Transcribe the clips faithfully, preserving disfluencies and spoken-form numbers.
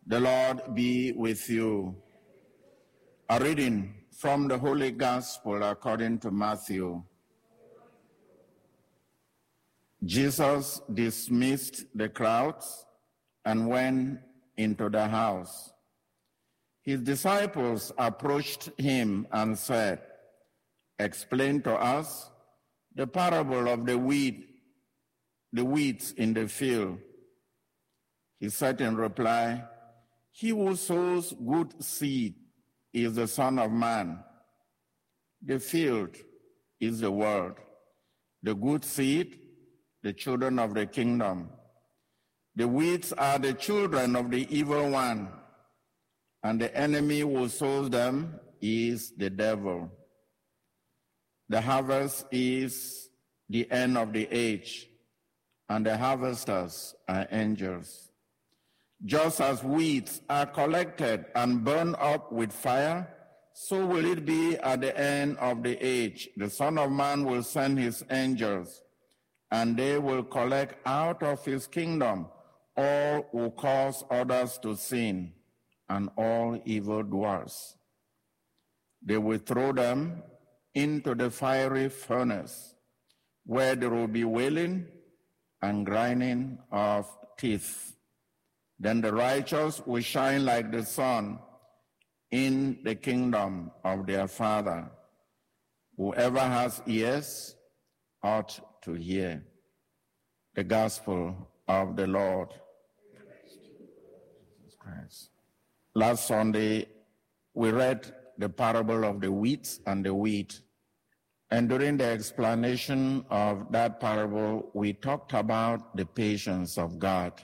The Lord be with you. A reading from the Holy Gospel according to Matthew. Jesus dismissed the crowds and went into the house. His disciples approached him and said, "Explain to us the parable of the wheat, the weeds in the field." He said in reply, "He who sows good seed is the Son of Man. The field is the world. The good seed, the children of the kingdom. The weeds are the children of the evil one, and the enemy who sows them is the devil. The harvest is the end of the age, and the harvesters are angels. Just as weeds are collected and burned up with fire, so will it be at the end of the age. The Son of Man will send his angels, and they will collect out of his kingdom all who cause others to sin and all evildoers. They will throw them into the fiery furnace, where there will be wailing and grinding of teeth. Then the righteous will shine like the sun in the kingdom of their Father. Whoever has ears ought to hear." The Gospel of the Lord. Jesus Christ. Last Sunday, we read the parable of the wheat and the wheat. And during the explanation of that parable, we talked about the patience of God.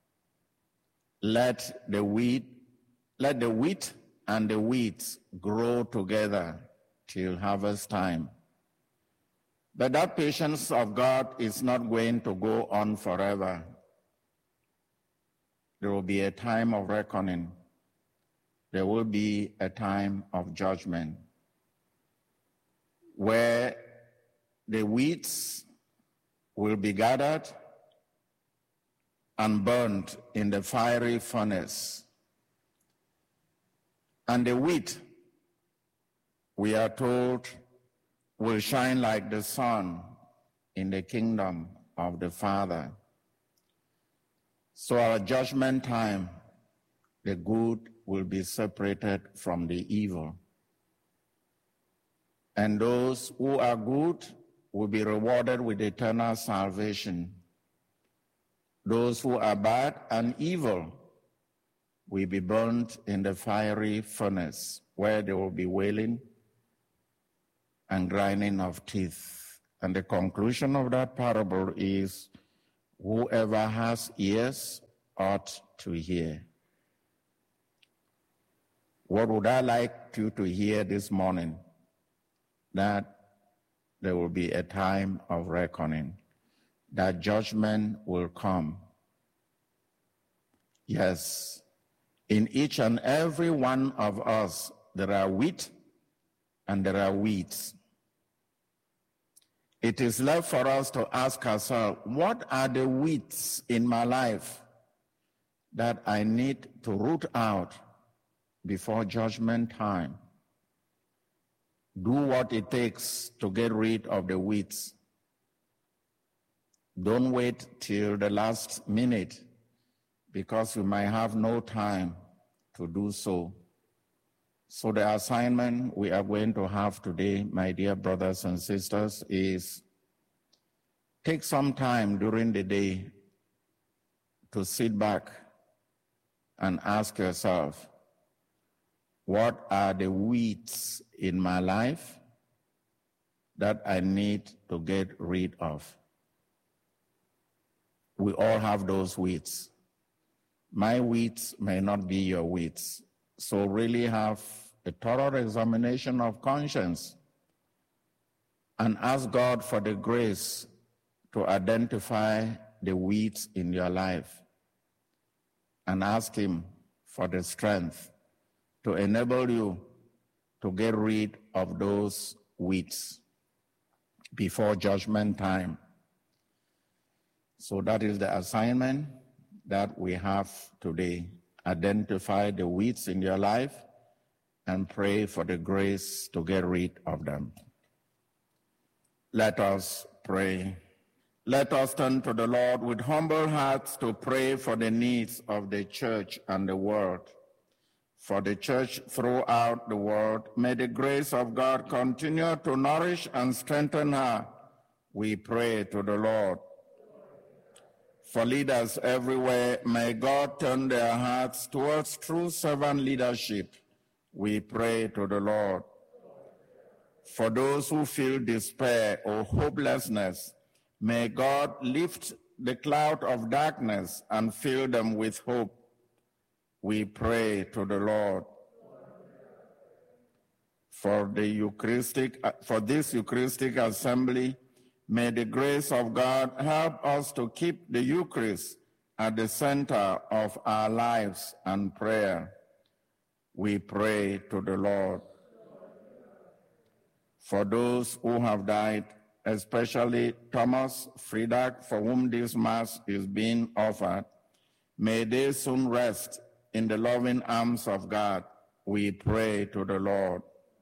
Let the wheat, let the wheat and the weeds grow together till harvest time. But that patience of God is not going to go on forever. There will be a time of reckoning. There will be a time of judgment where the weeds will be gathered and burned in the fiery furnace. And the wheat, we are told, will shine like the sun in the kingdom of the Father. So our judgment time, the good will be separated from the evil. And those who are good will be rewarded with eternal salvation. Those who are bad and evil will be burned in the fiery furnace, where there will be wailing and grinding of teeth. And the conclusion of that parable is, whoever has ears ought to hear. What would I like you to hear this morning? That there will be a time of reckoning, that judgment will come. Yes, in each and every one of us, there are wheat and there are weeds. It is left for us to ask ourselves, what are the weeds in my life that I need to root out before judgment time? Do what it takes to get rid of the weeds. Don't wait till the last minute, because you might have no time to do so. So the assignment we are going to have today, my dear brothers and sisters, is take some time during the day to sit back and ask yourself, what are the weeds in my life that I need to get rid of? We all have those weeds. My weeds may not be your weeds. So really have a thorough examination of conscience and ask God for the grace to identify the weeds in your life, and ask him for the strength to enable you to get rid of those weeds before judgment time. So that is the assignment that we have today. identify the weeds in your life, and pray for the grace to get rid of them. Let us pray. Let us turn to the Lord with humble hearts to pray for the needs of the church and the world. For the church throughout the world, may the grace of God continue to nourish and strengthen her. We pray to the Lord. For leaders everywhere, may God turn their hearts towards true servant leadership. We pray to the Lord. For those who feel despair or hopelessness, may God lift the cloud of darkness and fill them with hope. We pray to the Lord. For the Eucharistic, for this Eucharistic assembly, may the grace of God help us to keep the Eucharist at the center of our lives and prayer. We pray to the Lord. For those who have died, especially Thomas Friedak, for whom this Mass is being offered, may they soon rest in the loving arms of God. We pray to the Lord.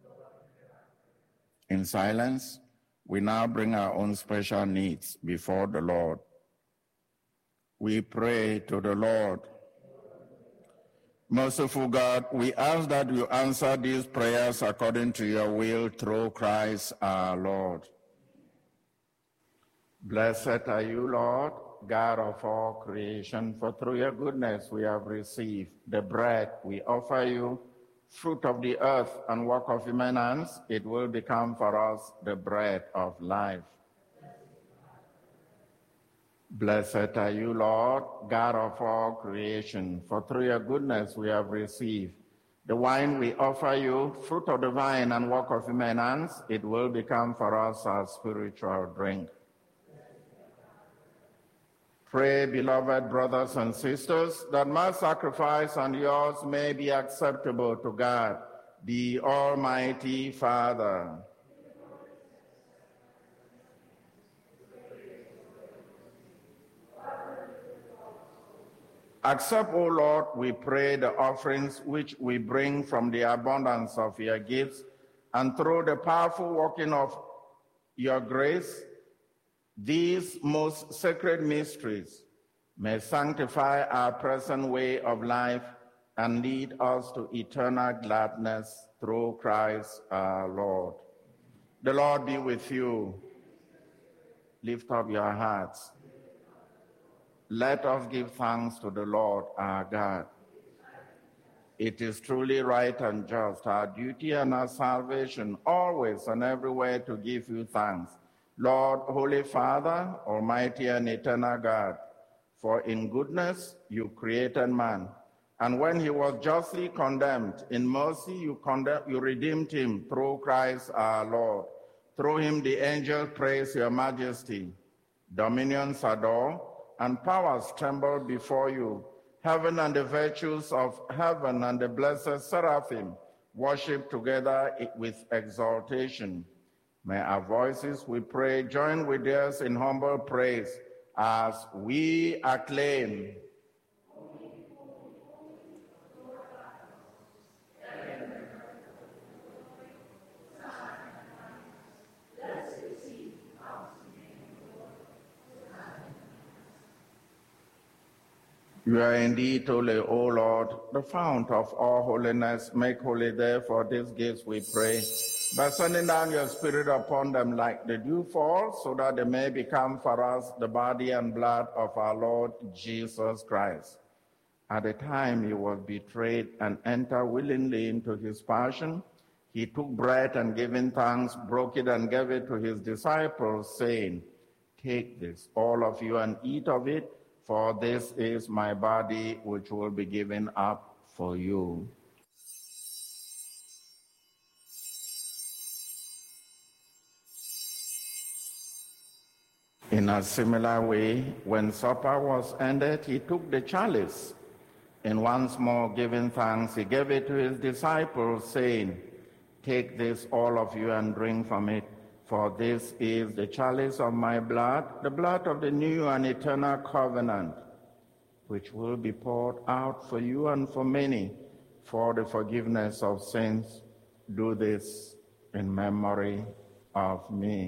In silence, we now bring our own special needs before the Lord. We pray to the Lord. Merciful God, we ask that you answer these prayers according to your will through Christ our Lord. Blessed are you, Lord, God of all creation, for through your goodness we have received the bread we offer you, fruit of the earth and work of human hands. It will become for us the bread of life. Blessed are you, Lord, God of all creation, for through your goodness we have received the wine we offer you, fruit of the vine and work of human hands. It will become for us our spiritual drink. Pray, beloved brothers and sisters, that my sacrifice and yours may be acceptable to God, the Almighty Father. Accept, O Lord, we pray, the offerings which we bring from the abundance of your gifts, and through the powerful working of your grace, these most sacred mysteries may sanctify our present way of life and lead us to eternal gladness through Christ our Lord. The Lord be with you. Lift up your hearts. Let us give thanks to the Lord our God. It is truly right and just, our duty and our salvation, always and everywhere to give you thanks, Lord, Holy Father, Almighty and eternal God, for in goodness you created man, and when he was justly condemned, in mercy you, condemn, you redeemed him through Christ our Lord. Through him the angels praise your majesty, dominions adore, and powers tremble before you. Heaven and the virtues of heaven and the blessed seraphim worship together with exaltation. May our voices, we pray, join with theirs in humble praise as we acclaim. You are indeed holy, O Lord, the fount of all holiness. Make holy, therefore, these gifts, we pray, by sending down your Spirit upon them like the dew fall, so that they may become for us the body and blood of our Lord Jesus Christ. At the time he was betrayed and entered willingly into his passion, he took bread and giving thanks, broke it and gave it to his disciples, saying, "Take this, all of you, and eat of it, for this is my body, which will be given up for you." In a similar way, when supper was ended, he took the chalice, and once more giving thanks, he gave it to his disciples, saying, "Take this, all of you, and drink from it, for this is the chalice of my blood, the blood of the new and eternal covenant. which will be poured out for you and for many for the forgiveness of sins. Do this in memory of me.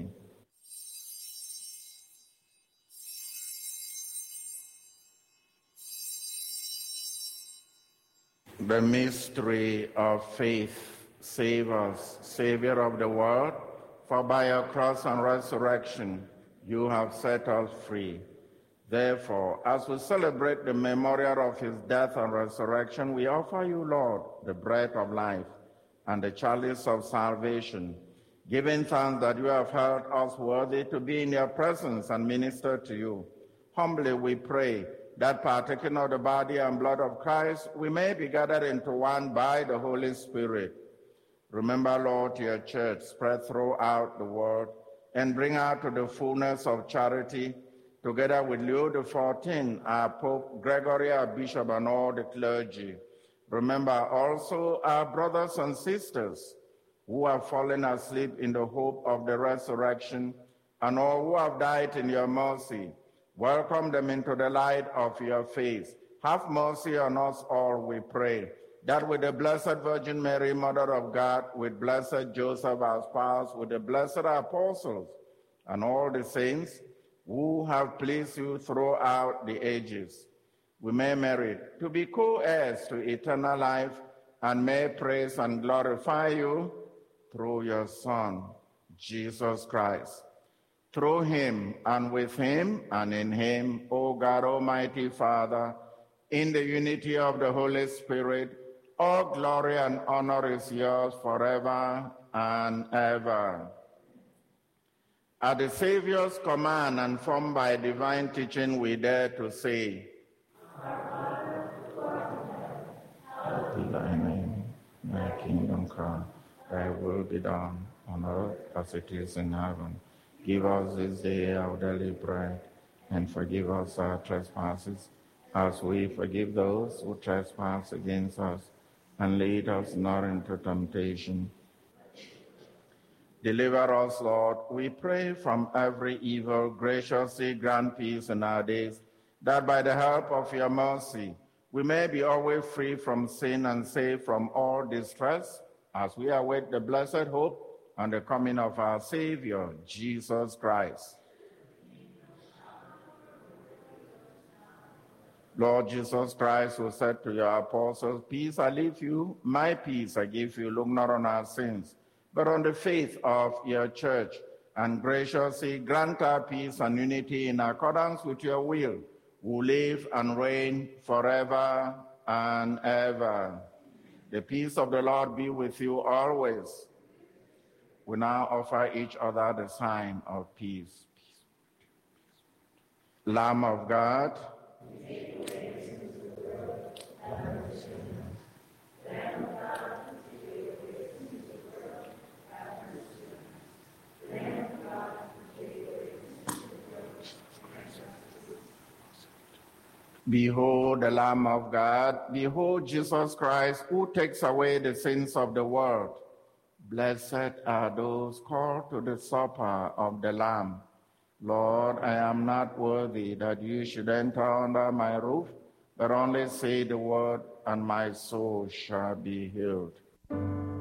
The mystery of faith. Save us, Savior of the world, for by your cross and resurrection you have set us free. Therefore, as we celebrate the memorial of his death and resurrection, we offer you, Lord, the bread of life and the chalice of salvation, giving thanks that you have held us worthy to be in your presence and minister to you. Humbly we pray that, partaking of the body and blood of Christ, we may be gathered into one by the Holy Spirit. Remember, Lord, your church spread throughout the world, and bring out to the fullness of charity, together with Leo the fourteenth, our Pope, Gregory, our Bishop, and all the clergy. Remember also our brothers and sisters who have fallen asleep in the hope of the resurrection, and all who have died in your mercy. Welcome them into the light of your face. Have mercy on us all, we pray, that with the Blessed Virgin Mary, Mother of God, with blessed Joseph, our spouse, with the blessed apostles, and all the saints who have pleased you throughout the ages, we may merit to be co-heirs to eternal life, and may praise and glorify you through your Son, Jesus Christ. Through him, and with him, and in him, O God, Almighty Father, in the unity of the Holy Spirit, all glory and honor is yours forever and ever. At the Savior's command and formed by divine teaching, we dare to say, be thy name, thy kingdom come, thy will be done on earth as it is in heaven. Give us this day our daily bread, and forgive us our trespasses, as we forgive those who trespass against us. And lead us not into temptation. Deliver us, Lord, we pray, from every evil. Graciously grant peace in our days, that by the help of your mercy we may be always free from sin and safe from all distress, as we await the blessed hope and the coming of our Savior, Jesus Christ. Lord Jesus Christ, who said to your apostles, peace I leave you, my peace I give you. Look not on our sins, but on the faith of your church, and graciously grant our peace and unity in accordance with your will, who live and reign forever and ever. The peace of the Lord be with you always. We now offer each other the sign of peace. Peace. Lamb of God, behold the Lamb of God, behold Jesus Christ, who takes away the sins of the world. Blessed are those called to the supper of the Lamb. Lord, I am not worthy that you should enter under my roof, but only say the word, and my soul shall be healed.